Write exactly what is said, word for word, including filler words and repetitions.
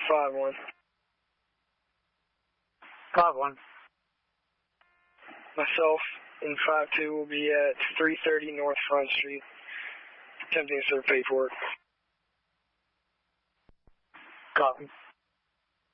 five one. five one. Myself and five two will be at three thirty North Front Street, attempting to serve paperwork. Copy.